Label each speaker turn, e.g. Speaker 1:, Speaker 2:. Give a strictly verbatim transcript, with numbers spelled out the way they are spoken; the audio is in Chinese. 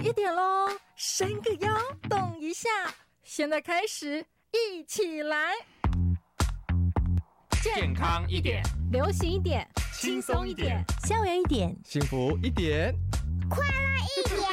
Speaker 1: 一点咯，伸个腰，动一下。现在开始，一起来！
Speaker 2: 健康一点，
Speaker 3: 流行一点，
Speaker 2: 轻松一点，
Speaker 3: 校园一点，
Speaker 4: 幸福一点，
Speaker 5: 快乐一点。